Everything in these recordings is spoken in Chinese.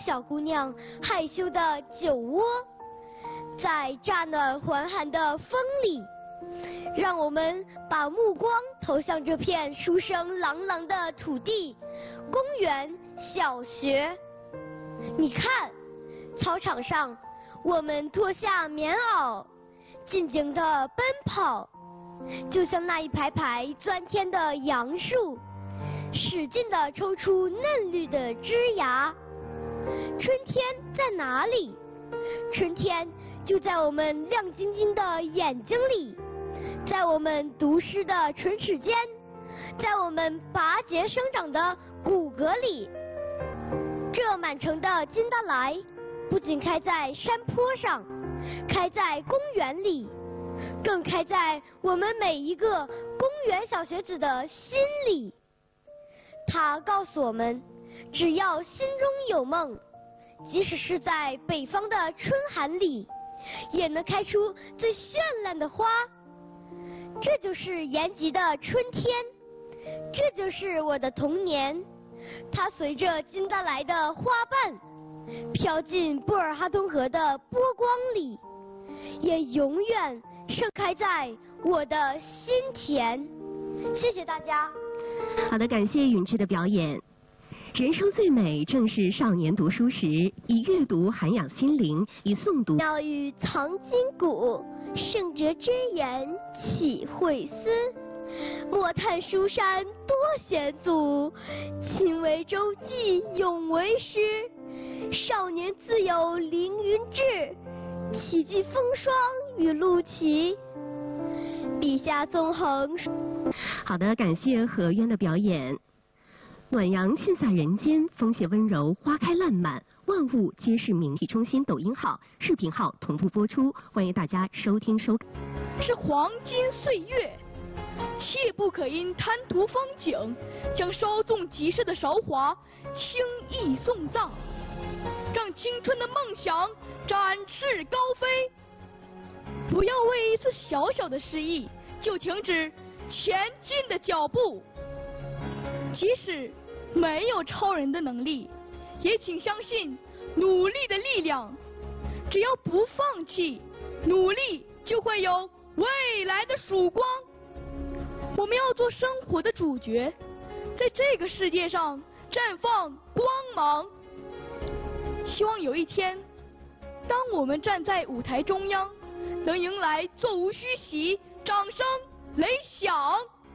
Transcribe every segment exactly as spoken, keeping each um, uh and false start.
小姑娘害羞的酒窝，在乍暖还寒的风里，让我们把目光投向这片书声朗朗的土地——公园、小学。你看，操场上，我们脱下棉袄，静静地奔跑，就像那一排排钻天的杨树，使劲地抽出嫩绿的枝芽。春天在哪里？春天就在我们亮晶晶的眼睛里，在我们读诗的唇齿间，在我们拔节生长的骨骼里。这满城的金达莱不仅开在山坡上，开在公园里，更开在我们每一个公园小学子的心里。它告诉我们，只要心中有梦，即使是在北方的春寒里，也能开出最绚烂的花。这就是延吉的春天，这就是我的童年。它随着金达莱的花瓣飘进布尔哈通河的波光里，也永远盛开在我的心田。谢谢大家。 好的，感谢允之的表演。人生最美正是少年读书时，以阅读涵养心灵，以诵读妙语藏今古，圣哲之言岂会思？莫叹书山多险阻，勤为周记永为诗。少年自有凌云志，岂惧风霜雨露齐。笔下纵横。 好的，感谢何渊的表演。暖阳现洒人间，风携温柔，花开烂漫，万物皆是明体中心抖音号、视频号同步播出，欢迎大家收听收看。 是黄金岁月，切不可因贪图风景，将稍纵即逝的韶华轻易送葬，让青春的梦想展翅高飞。不要为一次小小的失意就停止前进的脚步，即使没有超人的能力，也请相信努力的力量。只要不放弃，努力就会有未来的曙光。我们要做生活的主角，在这个世界上绽放光芒。希望有一天，当我们站在舞台中央，能迎来座无虚席、掌声雷响。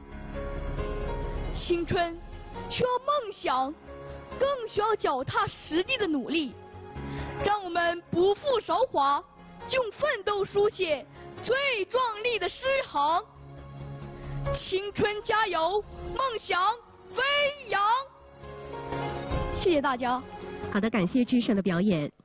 青春需要梦想，更需要脚踏实地的努力。让我们不负韶华，用奋斗书写最壮丽的诗行。青春加油，梦想飞扬！谢谢大家。 好的，感谢智胜的表演。